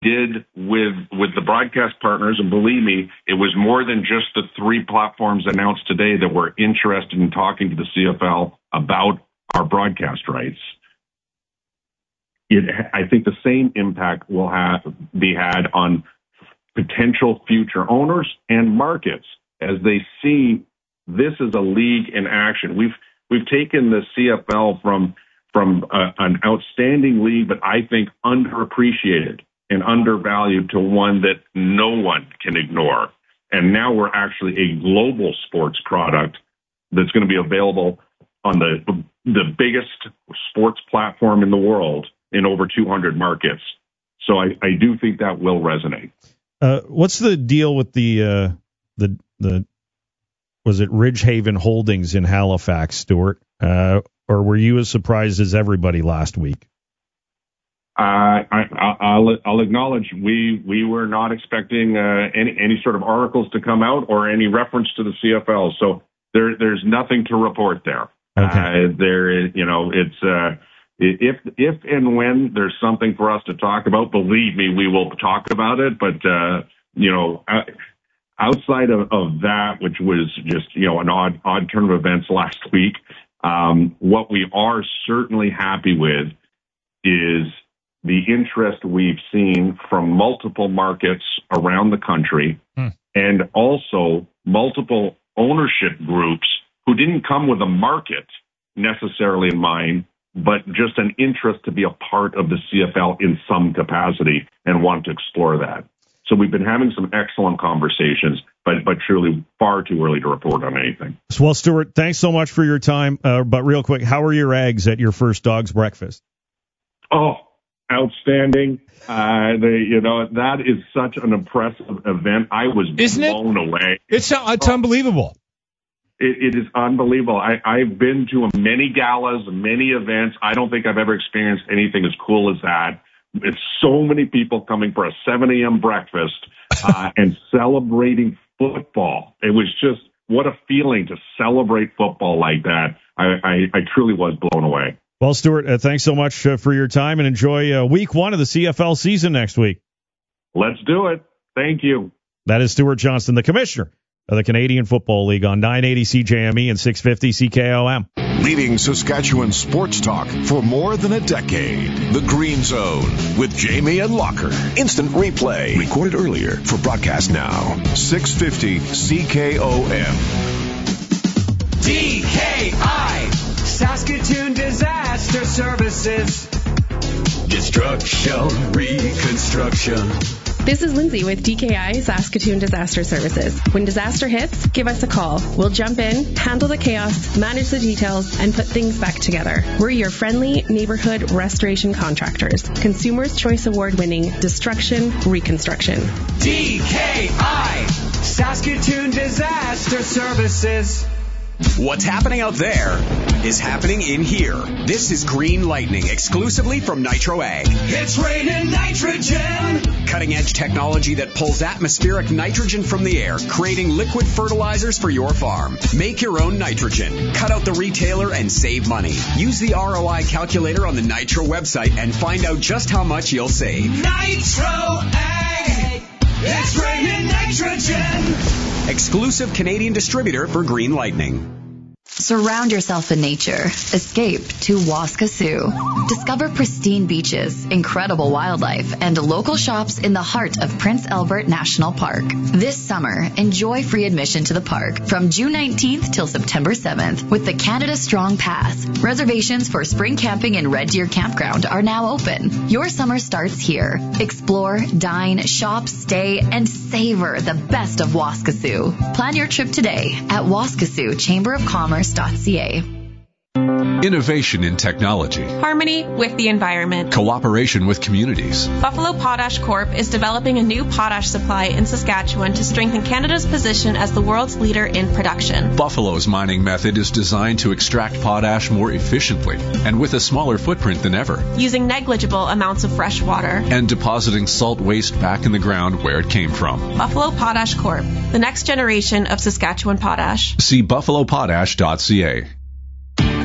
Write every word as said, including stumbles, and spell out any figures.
did with with the broadcast partners, and believe me, it was more than just the three platforms announced today that were interested in talking to the C F L about our broadcast rights. It, I think the same impact will have be had on potential future owners and markets as they see this is a league in action. We've we've taken the C F L from from a, an outstanding league, but I think underappreciated and undervalued, to one that no one can ignore. And now we're actually a global sports product that's going to be available on the the biggest sports platform in the world in over two hundred markets. So I, I do think that will resonate. Uh, what's the deal with the uh, the the was it Ridgehaven Holdings in Halifax, Stuart? Uh, or were you as surprised as everybody last week? Uh, I, I'll, I'll acknowledge we we were not expecting uh, any any sort of articles to come out or any reference to the C F L. So there there's nothing to report there. Okay. Uh, there is, you know, it's uh, if if and when there's something for us to talk about, believe me, we will talk about it. But uh, you know, outside of, of that, which was just you know an odd odd turn of events last week, um, what we are certainly happy with is the interest we've seen from multiple markets around the country, hmm. and also multiple ownership groups who didn't come with a market necessarily in mind, but just an interest to be a part of the C F L in some capacity and want to explore that. So we've been having some excellent conversations, but but truly far too early to report on anything. Well, Stuart, thanks so much for your time. Uh, but real quick, how are your eggs at your first dog's breakfast? Oh, outstanding. Uh, they, you know, that is such an impressive event. I was Isn't blown it? away. It's, it's oh. unbelievable. It, it is unbelievable. I, I've been to many galas, many events. I don't think I've ever experienced anything as cool as that. It's so many people coming for a seven a.m. breakfast uh, and celebrating football. It was just, what a feeling to celebrate football like that. I, I, I truly was blown away. Well, Stuart, uh, thanks so much uh, for your time, and enjoy uh, week one of the C F L season next week. Let's do it. Thank you. That is Stuart Johnston, the commissioner of the Canadian Football League, on nine eighty C J M E and six fifty C K O M. Leading Saskatchewan sports talk for more than a decade. The Green Zone with Jamie and Locker. Instant replay. Recorded earlier for broadcast now. six fifty C K O M. D K I, Saskatoon Disaster Services. Destruction, reconstruction. This is Lindsay with D K I Saskatoon Disaster Services. When disaster hits, give us a call. We'll jump in, handle the chaos, manage the details, and put things back together. We're your friendly neighborhood restoration contractors. Consumers' Choice Award-winning Destruction Reconstruction. D K I Saskatoon Disaster Services. What's happening out there is happening in here. This is Green Lightning, exclusively from Nitro Ag. It's raining nitrogen! Cutting-edge technology that pulls atmospheric nitrogen from the air, creating liquid fertilizers for your farm. Make your own nitrogen. Cut out the retailer and save money. Use the R O I calculator on the Nitro website and find out just how much you'll save. Nitro Ag! It's raining nitrogen! Exclusive Canadian distributor for Green Lightning. Surround yourself in nature. Escape to Waskesiu. Discover pristine beaches, incredible wildlife, and local shops in the heart of Prince Albert National Park. This summer, enjoy free admission to the park from June nineteenth till September seventh with the Canada Strong Pass. Reservations for spring camping in Red Deer Campground are now open. Your summer starts here. Explore, dine, shop, stay, and savor the best of Waskesiu. Plan your trip today at Waskesiu Chamber of Commerce. .ca. Innovation in technology. Harmony with the environment. Cooperation with communities. Buffalo Potash Corp is developing a new potash supply in Saskatchewan to strengthen Canada's position as the world's leader in production. Buffalo's mining method is designed to extract potash more efficiently and with a smaller footprint than ever. Using negligible amounts of fresh water. And depositing salt waste back in the ground where it came from. Buffalo Potash Corp, the next generation of Saskatchewan potash. See buffalo potash dot c a.